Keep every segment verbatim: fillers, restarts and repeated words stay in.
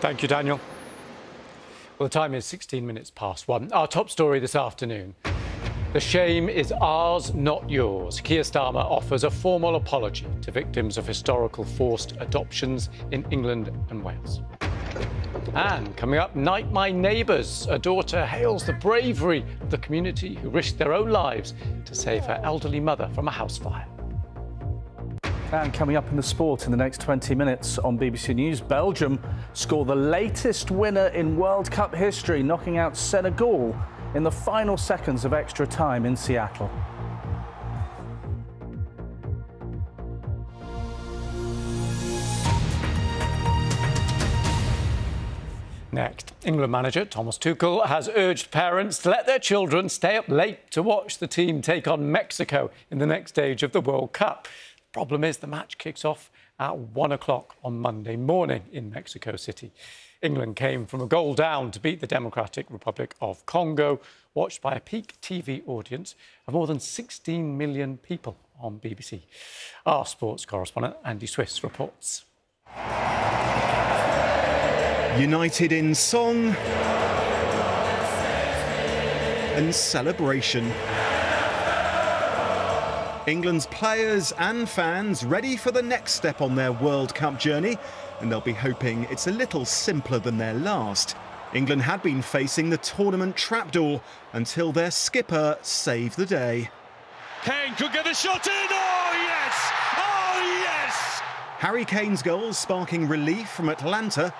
Thank you, Daniel. Well, the time is sixteen minutes past one. Our top story this afternoon. The shame is ours, not yours. Keir Starmer offers a formal apology to victims of historical forced adoptions in England and Wales. And coming up, Night My Neighbours. A daughter hails the bravery of the community who risked their own lives to save her elderly mother from a house fire. And coming up in the sport in the next twenty minutes on B B C News, Belgium score the latest winner in World Cup history, knocking out Senegal in the final seconds of extra time in Seattle. Next, England manager Thomas Tuchel has urged parents to let their children stay up late to watch the team take on Mexico in the next stage of the World Cup. The problem is the match kicks off at one o'clock on Monday morning in Mexico City. England came from a goal down to beat the Democratic Republic of Congo, watched by a peak T V audience of more than sixteen million people on B B C. Our sports correspondent Andy Swiss reports. United in song and celebration. England's players and fans ready for the next step on their World Cup journey, and they'll be hoping it's a little simpler than their last. England had been facing the tournament trapdoor until their skipper saved the day. Kane could get the shot in! Oh, yes! Oh, yes! Harry Kane's goal sparking relief from Atlanta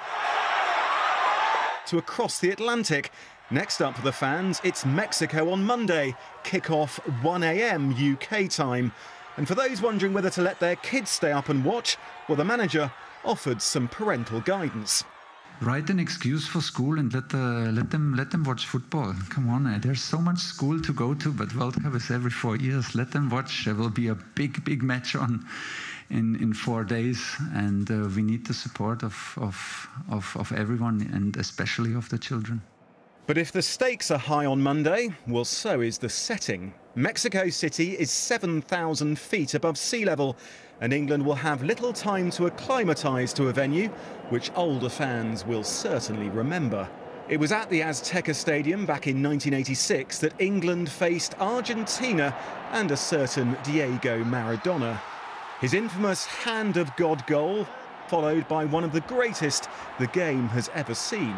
to across the Atlantic. Next up for the fans, it's Mexico on Monday, kick-off one a m U K time. And for those wondering whether to let their kids stay up and watch, well, the manager offered some parental guidance. Write an excuse for school and let the, let them let them watch football. Come on, eh? There's so much school to go to, but World Cup is every four years. Let them watch. There will be a big, big match on in, in four days, and uh, we need the support of, of, of, of everyone, and especially of the children. But if the stakes are high on Monday, well, so is the setting. Mexico City is seven thousand feet above sea level, and England will have little time to acclimatise to a venue which older fans will certainly remember. It was at the Azteca Stadium back in nineteen eighty-six that England faced Argentina and a certain Diego Maradona. His infamous hand of God goal, followed by one of the greatest the game has ever seen.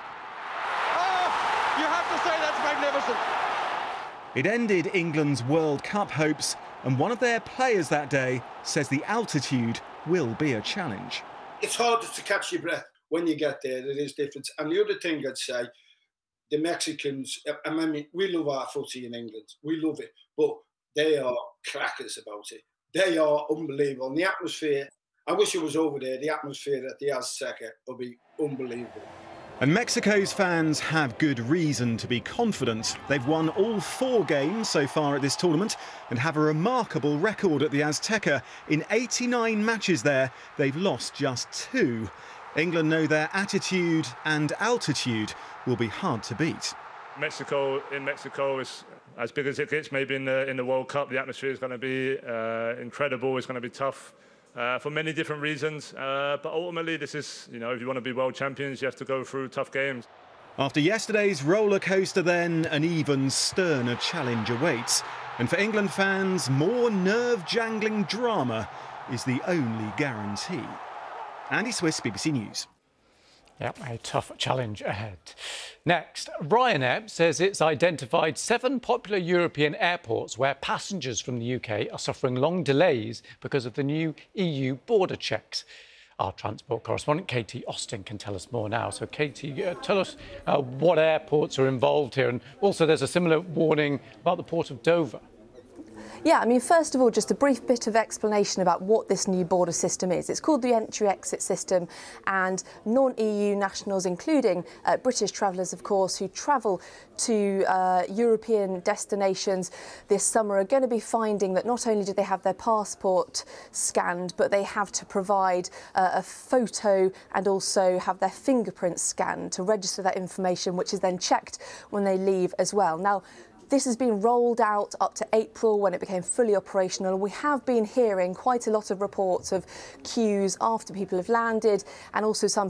You have to say that's magnificent. It ended England's World Cup hopes, and one of their players that day says the altitude will be a challenge. It's harder to catch your breath when you get there. It is different. And the other thing I'd say, the Mexicans, I mean, we love our footy in England. We love it. But they are crackers about it. They are unbelievable. And the atmosphere, I wish I was over there. The atmosphere at the Azteca will be unbelievable. And Mexico's fans have good reason to be confident. They've won all four games so far at this tournament and have a remarkable record at the Azteca. In eighty-nine matches there, they've lost just two. England know their attitude and altitude will be hard to beat. Mexico in Mexico is as big as it gets. Maybe in the in the World Cup, the atmosphere is going to be uh, incredible. It's going to be tough. Uh, for many different reasons, uh, but ultimately this is, you know, if you want to be world champions, you have to go through tough games. After yesterday's roller coaster then, an even sterner challenge awaits. And for England fans, more nerve-jangling drama is the only guarantee. Andy Swiss, B B C News. Yep, a tough challenge ahead. Next, Ryanair says it's identified seven popular European airports where passengers from the U K are suffering long delays because of the new E U border checks. Our transport correspondent, Katie Austin, can tell us more now. So, Katie, uh, tell us uh, what airports are involved here. And also, there's a similar warning about the port of Dover. Yeah, I mean, first of all, just a brief bit of explanation about what this new border system is. It's called the entry-exit system, and non-E U nationals, including uh, British travellers, of course, who travel to uh, European destinations this summer are going to be finding that not only do they have their passport scanned, but they have to provide uh, a photo and also have their fingerprints scanned to register that information, which is then checked when they leave as well. Now, this has been rolled out up to April when it became fully operational. We have been hearing quite a lot of reports of queues after people have landed, and also some